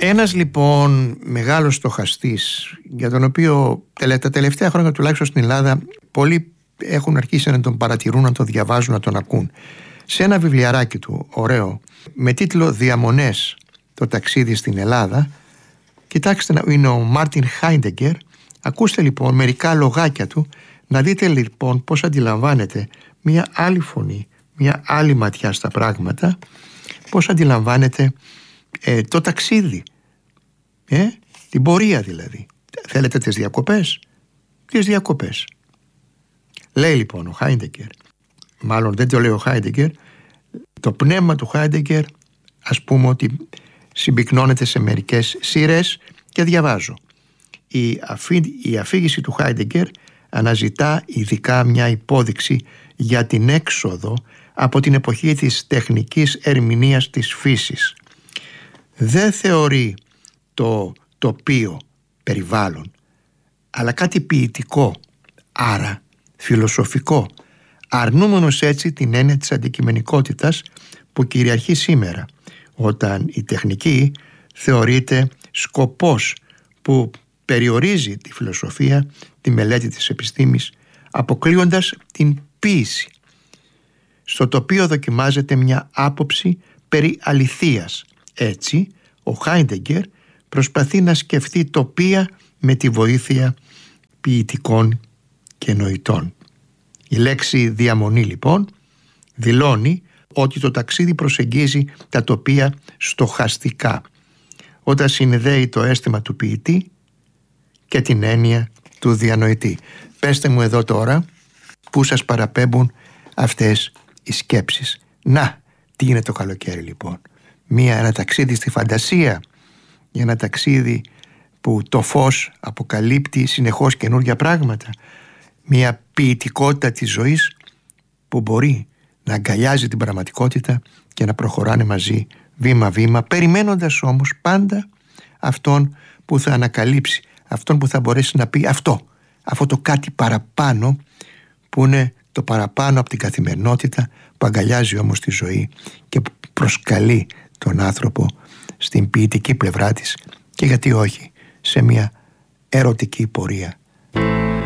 Ένας λοιπόν μεγάλος στοχαστής, για τον οποίο τα τελευταία χρόνια τουλάχιστον στην Ελλάδα πολλοί έχουν αρχίσει να τον παρατηρούν, να τον διαβάζουν, να τον ακούν, σε ένα βιβλιαράκι του ωραίο με τίτλο «Διαμονές, το ταξίδι στην Ελλάδα». Κοιτάξτε, είναι ο Μάρτιν Χάιντεγκερ. Ακούστε λοιπόν μερικά λογάκια του, να δείτε λοιπόν πώς αντιλαμβάνεται μια άλλη φωνή, μια άλλη ματιά στα πράγματα, πώς αντιλαμβάνεται το ταξίδι, την πορεία δηλαδή. Θέλετε τις διακοπές? Τις διακοπές. Λέει λοιπόν ο Χάιντεγκερ, μάλλον δεν το λέει ο Χάιντεγκερ, το πνεύμα του Χάιντεγκερ, ας πούμε ότι συμπυκνώνεται σε μερικές σειρές, και διαβάζω. Η αφήγηση του Χάιντεγκερ αναζητά ειδικά μια υπόδειξη για την έξοδο από την εποχή της τεχνικής ερμηνείας της φύσης. Δεν θεωρεί το τοπίο περιβάλλον, αλλά κάτι ποιητικό, άρα φιλοσοφικό, αρνούμενος έτσι την έννοια της αντικειμενικότητας που κυριαρχεί σήμερα, όταν η τεχνική θεωρείται σκοπός που περιορίζει τη φιλοσοφία, τη μελέτη της επιστήμης, αποκλείοντας την ποίηση. Στο τοπίο δοκιμάζεται μια άποψη περί αληθείας. Έτσι, ο Χάιντεγκερ προσπαθεί να σκεφτεί τοπία με τη βοήθεια ποιητικών και νοητών. Η λέξη διαμονή λοιπόν δηλώνει ότι το ταξίδι προσεγγίζει τα τοπία στοχαστικά, όταν συνδέει το αίσθημα του ποιητή και την έννοια του διανοητή. Πέστε μου εδώ τώρα πού σας παραπέμπουν αυτές οι σκέψεις. Να, τι είναι το καλοκαίρι λοιπόν? Ένα ταξίδι στη φαντασία, ένα ταξίδι που το φως αποκαλύπτει συνεχώς καινούργια πράγματα, μια ποιητικότητα της ζωής που μπορεί να αγκαλιάζει την πραγματικότητα και να προχωράνε μαζί βήμα-βήμα, περιμένοντας όμως πάντα αυτόν που θα ανακαλύψει, αυτόν που θα μπορέσει να πει αυτό το κάτι παραπάνω, που είναι το παραπάνω από την καθημερινότητα, που αγκαλιάζει όμως τη ζωή και που προσκαλεί τον άνθρωπο στην ποιητική πλευρά της, και γιατί όχι σε μια ερωτική πορεία